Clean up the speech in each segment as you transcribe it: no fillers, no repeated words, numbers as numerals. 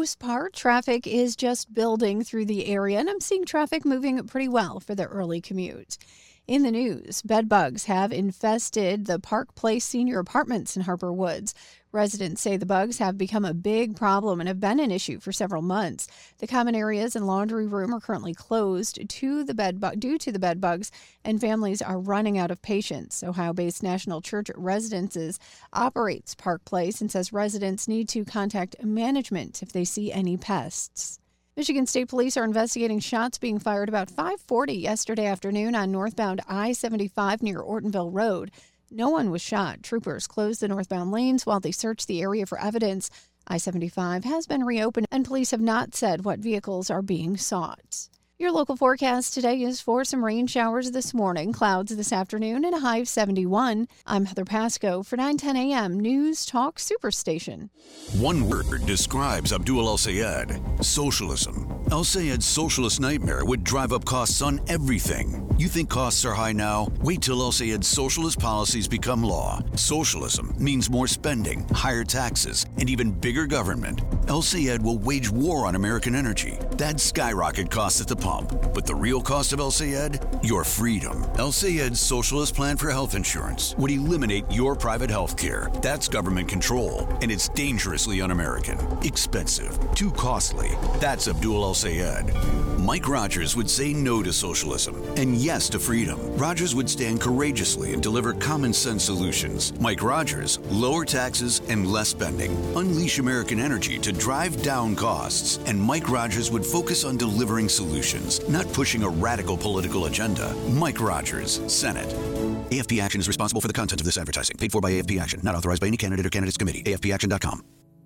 most part, traffic is just building through the area, and I'm seeing traffic moving pretty well for the early commute. In the news, bed bugs have infested the Park Place senior apartments in Harper Woods. Residents say the bugs have become a big problem and have been an issue for several months. The common areas and laundry room are currently closed due to the bed bugs, and families are running out of patience. Ohio-based National Church Residences operates Park Place and says residents need to contact management if they see any pests. Michigan State Police are investigating shots being fired about 5:40 yesterday afternoon on northbound I-75 near Ortonville Road. No one was shot. Troopers closed the northbound lanes while they searched the area for evidence. I-75 has been reopened, and police have not said what vehicles are being sought. Your local forecast today is for some rain showers this morning, clouds this afternoon, and a high of 71. I'm Heather Pasco for 9:10 a.m. News Talk Superstation. One word describes Abdul El-Sayed: socialism. El-Sayed's socialist nightmare would drive up costs on everything. You think costs are high now? Wait till El-Sayed's socialist policies become law. Socialism means more spending, higher taxes, and even bigger government. El-Sayed will wage war on American energy. That'd skyrocket costs at the pump. But the real cost of El-Sayed? Your freedom. El-Sayed's socialist plan for health insurance would eliminate your private health care. That's government control, and it's dangerously un-American. Expensive. Too costly. That's Abdul El-Sayed. Mike Rogers would say no to socialism and yes to freedom. Rogers would stand courageously and deliver common sense solutions. Mike Rogers, lower taxes and less spending. Unleash American energy to drive down costs. And Mike Rogers would focus on delivering solutions, not pushing a radical political agenda. Mike Rogers, Senate. AFP Action is responsible for the content of this advertising. Paid for by AFP Action. Not authorized by any candidate or candidates committee. AFPAction.com.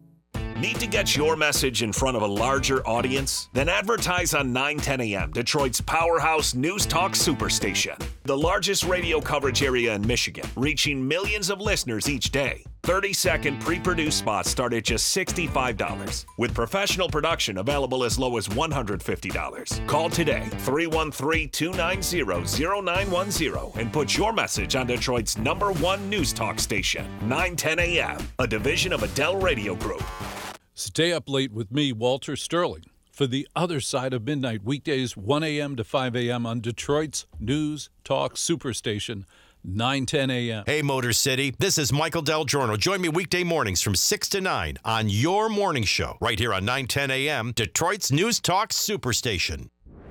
Need to get your message in front of a larger audience? Then advertise on 910 a.m., Detroit's powerhouse news talk superstation. The largest radio coverage area in Michigan, reaching millions of listeners each day. 30-second pre-produced spots start at just $65, with professional production available as low as $150. Call today, 313-290-0910, and put your message on Detroit's #1 news talk station, 910 a.m., a division of Adele Radio Group. Stay up late with me, Walter Sterling, for The Other Side of Midnight, weekdays 1 a.m. to 5 a.m. on Detroit's News Talk Superstation, 910 a.m. Hey, Motor City, this is Michael Del Giorno. Join me weekday mornings from 6 to 9 on your morning show, right here on 910 a.m., Detroit's News Talk Superstation.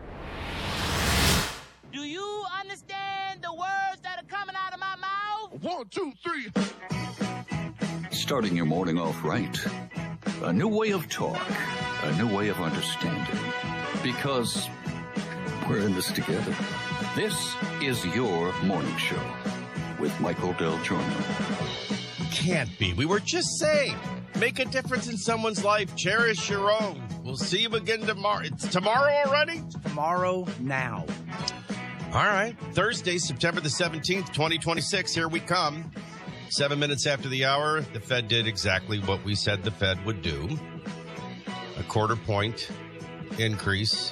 Do you understand the words that are coming out of my mouth? 1, 2, 3. Starting your morning off right. A new way of talk, a new way of understanding. Because we're in this together. This is your morning show with Michael Del Giorno. Can't be. We were just saying, make a difference in someone's life. Cherish your own. We'll see you again tomorrow. It's tomorrow already? Tomorrow now. All right. Thursday, September the 17th, 2026. Here we come. 7 minutes after the hour, the Fed did exactly what we said the Fed would do. A 1/4 point increase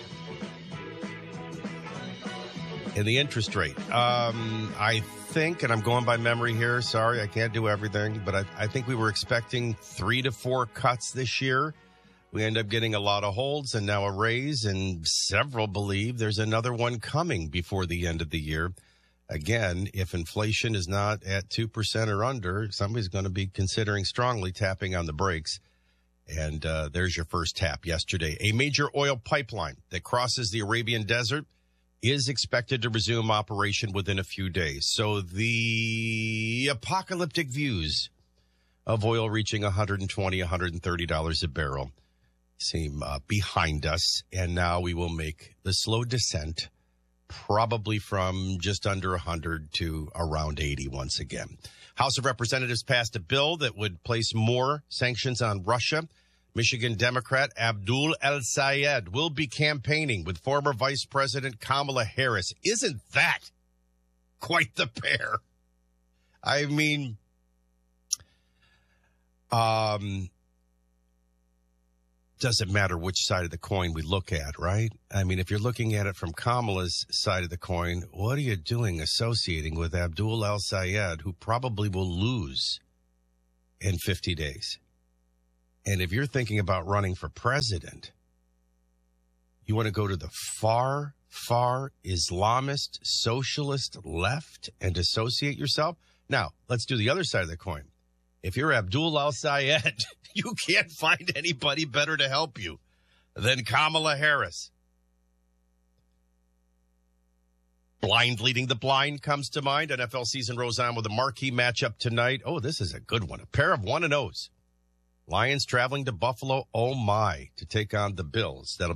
in the interest rate. I think, and I'm going by memory here, sorry, I can't do everything, but I think we were expecting 3 to 4 cuts this year. We end up getting a lot of holds and now a raise, and several believe there's another one coming before the end of the year. Again, if inflation is not at 2% or under, somebody's going to be considering strongly tapping on the brakes. And there's your first tap yesterday. A major oil pipeline that crosses the Arabian Desert is expected to resume operation within a few days. So the apocalyptic views of oil reaching $120, $130 a barrel seem behind us. And now we will make the slow descent, probably from just under 100 to around 80 once again. House of Representatives passed a bill that would place more sanctions on Russia. Michigan Democrat Abdul El-Sayed will be campaigning with former Vice President Kamala Harris. Isn't that quite the pair? I mean, doesn't matter which side of the coin we look at, right? I mean, if you're looking at it from Kamala's side of the coin, what are you doing associating with Abdul El-Sayed, who probably will lose in 50 days? And if you're thinking about running for president, you want to go to the far Islamist, socialist left and dissociate yourself? Now, let's do the other side of the coin. If you're Abdul al-Sayed, you can't find anybody better to help you than Kamala Harris. Blind leading the blind comes to mind. NFL season rolls on with a marquee matchup tonight. Oh, this is a good one. A pair of 1-0s. Lions traveling to Buffalo, oh my, to take on the Bills. That'll